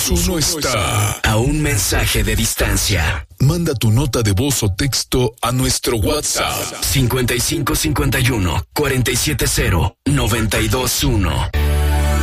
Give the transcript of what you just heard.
Cruz 1 está a un mensaje de distancia. Manda tu nota de voz o texto a nuestro WhatsApp 5551 470 921.